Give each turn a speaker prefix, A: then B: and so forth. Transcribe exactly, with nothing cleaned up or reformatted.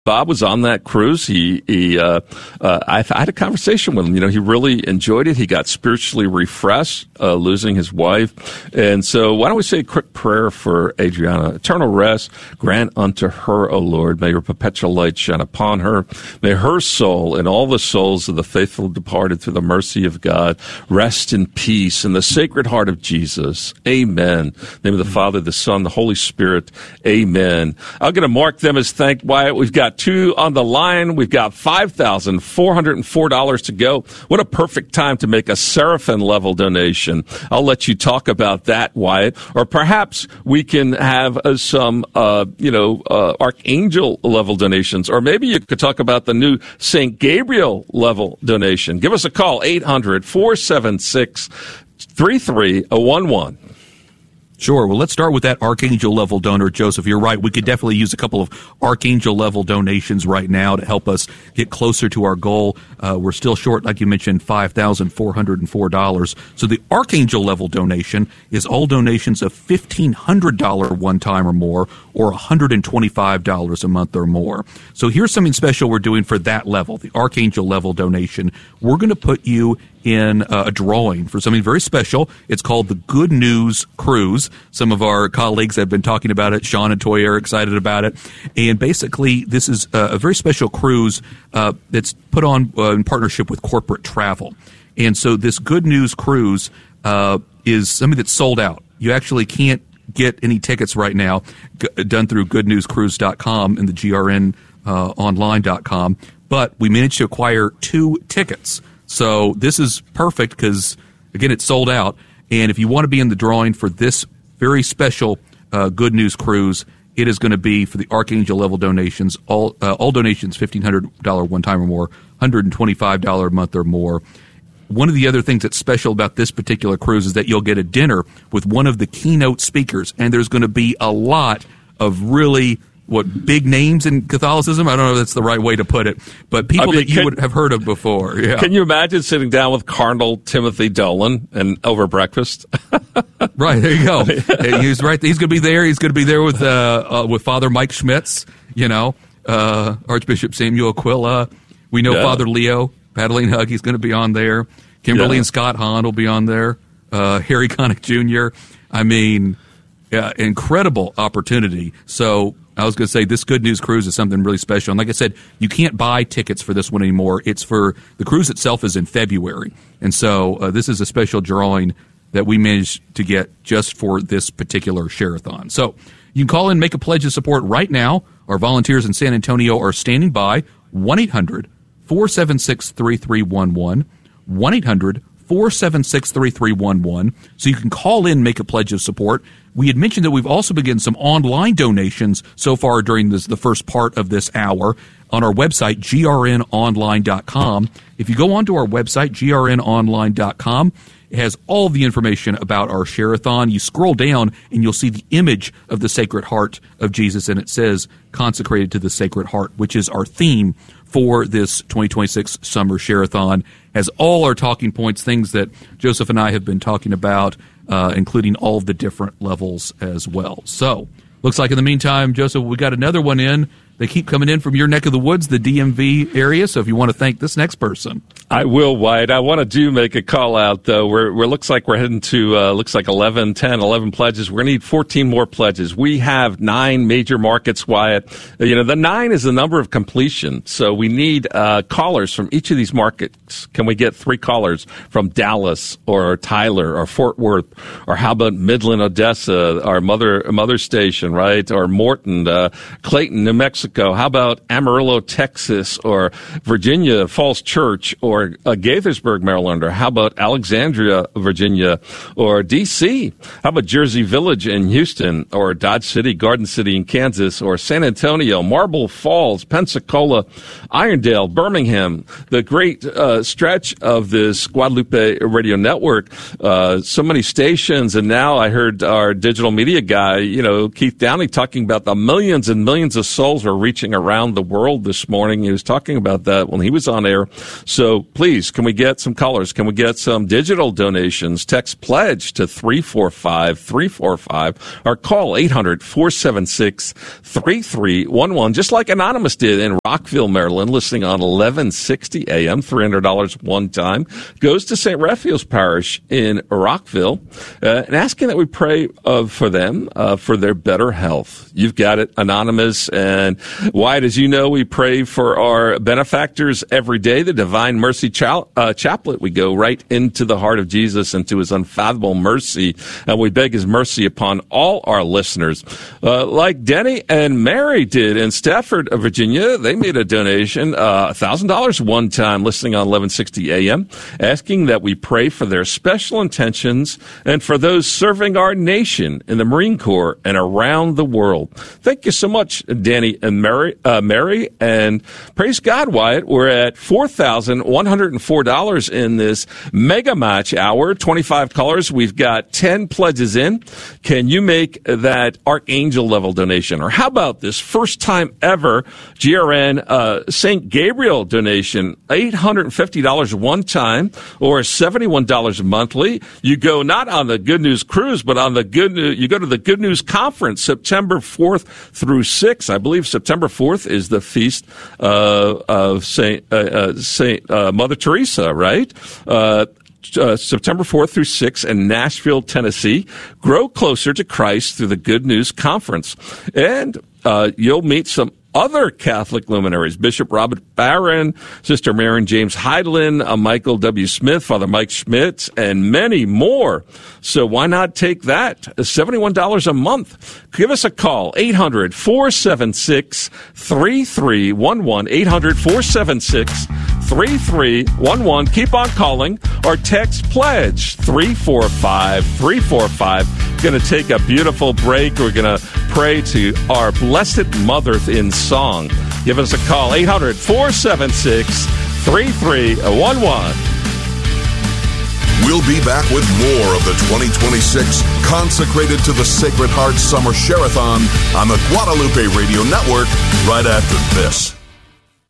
A: Bob was on that cruise. He, he uh, uh, I, I had a conversation with him. You know, he really enjoyed it. He got spiritually refreshed, uh, losing his wife. And so why don't we say a quick prayer for Adriana? Eternal rest, grant unto her, O Lord. May your perpetual light shine upon her. May her soul and all the souls of the faithful departed through the mercy of God rest in peace in the sacred heart of Jesus. Amen. In the name of the Father, the Son, the Holy Spirit. Amen. I'm going to mark them as thank Wyatt. We've got two on the line. We've got five thousand four hundred four dollars to go. What a perfect time to make a Seraphim level donation. I'll let you talk about that, Wyatt. Or perhaps we can have uh, some, uh, you know, uh, Archangel level donations. Or maybe you could talk about the new Saint Gabriel level donation. Give us a call, eight hundred, four seven six, three three one one.
B: Sure. Well, let's start with that Archangel level donor, Joseph. You're right. We could definitely use a couple of Archangel level donations right now to help us get closer to our goal. Uh, we're still short, like you mentioned, five thousand four hundred four dollars. So the Archangel level donation is all donations of fifteen hundred dollars one time or more, or one hundred twenty-five dollars a month or more. So here's something special we're doing for that level, the Archangel level donation. We're going to put you in uh, a drawing for something very special. It's called the Good News Cruise. Some of our colleagues have been talking about it. Sean and Toya are excited about it. And basically, this is a, a very special cruise uh, that's put on uh, in partnership with corporate travel. And so this Good News Cruise uh, is something that's sold out. You actually can't get any tickets right now g- done through good news cruise dot com and the G R N uh, online dot com. But we managed to acquire two tickets. So this is perfect because, again, it's sold out. And if you want to be in the drawing for this very special uh, Good News Cruise, it is going to be for the Archangel level donations, all uh, all donations, fifteen hundred dollars one time or more, one hundred twenty-five dollars a month or more. One of the other things that's special about this particular cruise is that you'll get a dinner with one of the keynote speakers, and there's going to be a lot of really what big names in Catholicism. I don't know if that's the right way to put it, but people I mean, that you can, would have heard of before. Yeah.
A: Can you imagine sitting down with Cardinal Timothy Dolan and over breakfast?
B: Right, there you go. He's right. He's going to be there. He's going to be there with uh, uh, with Father Mike Schmitz. You know, uh, Archbishop Samuel Aquila. We know yeah. Father Leo Padaline Hug. He's going to be on there. Kimberly yeah. and Scott Hahn will be on there. Uh, Harry Connick Junior I mean, yeah, incredible opportunity. So I was going to say this Good News Cruise is something really special. And like I said, you can't buy tickets for this one anymore. It's for the cruise itself is in February. And so uh, this is a special drawing that we managed to get just for this particular share-a-thon. So you can call in, make a pledge of support right now. Our volunteers in San Antonio are standing by. one eight hundred four seven six three three one one. one eight hundred four seven six three three one one. So you can call in, make a pledge of support. We had mentioned that we've also begun some online donations so far during this, the first part of this hour on our website, G R N online dot com. If you go onto our website, G R N online dot com, it has all the information about our share-a-thon. You scroll down and you'll see the image of the Sacred Heart of Jesus, and it says consecrated to the Sacred Heart, which is our theme for this twenty twenty-six summer share-a-thon. Has all our talking points, things that Joseph and I have been talking about, uh, including all of the different levels as well. So, looks like in the meantime, Joseph, we got another one in. They keep coming in from your neck of the woods, the D M V area. So if you want to thank this next person.
A: I will, Wyatt. I want to do make a call out, though. We're, we're looks like we're heading to, uh, looks like eleven, ten, eleven pledges. We're going to need fourteen more pledges. We have nine major markets, Wyatt. You know, the nine is the number of completion. So we need uh, callers from each of these markets. Can we get three callers from Dallas or Tyler or Fort Worth? Or how about Midland, Odessa, our mother, mother station, right? Or Morton, uh, Clayton, New Mexico. How about Amarillo, Texas, or Virginia Falls Church, or uh, Gaithersburg, Maryland, or how about Alexandria, Virginia, or D C? How about Jersey Village in Houston, or Dodge City, Garden City in Kansas, or San Antonio, Marble Falls, Pensacola, Irondale, Birmingham, the great uh, stretch of this Guadalupe Radio Network. Uh, so many stations, and now I heard our digital media guy, you know, Keith Downey, talking about the millions and millions of souls are reaching around the world this morning. He was talking about that when he was on air. So please, can we get some callers? Can we get some digital donations? Text pledge to three four five three four five or call eight hundred four seven six three three one one, just like Anonymous did in Rockville, Maryland, listening on eleven sixty A M, three hundred dollars one time, goes to Saint Raphael's Parish in Rockville, uh, and asking that we pray uh, for them, uh, for their better health. You've got it, Anonymous. And Wyatt, as you know, we pray for our benefactors every day, the Divine Mercy Chal- uh, Chaplet. We go right into the heart of Jesus, into his unfathomable mercy, and we beg his mercy upon all our listeners. Uh, like Denny and Mary did in Stafford, Virginia, they made a donation, uh, one thousand dollars one time, listening on eleven sixty A M, asking that we pray for their special intentions and for those serving our nation in the Marine Corps and around the world. Thank you so much, Danny and Mary, uh, Mary, and praise God, Wyatt. We're at four thousand one hundred four dollars in this mega match hour, twenty-five callers. We've got ten pledges in. Can you make that Archangel level donation? Or how about this first time ever G R N uh, Saint Gabriel donation, eight hundred fifty dollars one time or seventy-one dollars monthly. You go not on the Good News Cruise, but on the Good News, you go to the Good News Conference, September fourth through sixth. I believe September fourth is the feast uh, of Saint uh, uh, Saint uh, Mother Teresa, right? Uh, Uh, September fourth through sixth in Nashville, Tennessee. Grow closer to Christ through the Good News Conference. And uh, you'll meet some other Catholic luminaries, Bishop Robert Barron, Sister Marion James Heidelin, uh, Michael W. Smith, Father Mike Schmitz, and many more. So why not take that? seventy-one dollars a month. Give us a call, eight hundred four seven six three three one one, eight hundred four seven six three three one one. Keep on calling or text pledge three four five three four five. Going to take a beautiful break. We're going to pray to our Blessed Mother in song. Give us a call, eight hundred four seven six three three one one.
C: We'll be back with more of the twenty twenty-six Consecrated to the Sacred Heart Summer Share-a-thon on the Guadalupe Radio Network right after this.